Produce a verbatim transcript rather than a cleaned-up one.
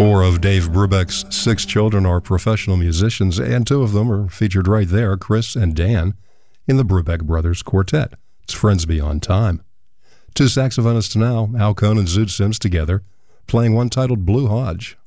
Four of Dave Brubeck's six children are professional musicians, and two of them are featured right there, Chris and Dan, in the Brubeck Brothers Quartet. It's Friends Beyond Time. Two saxophonists now, Al Cohn and Zoot Sims together, playing one titled Blue Hodge.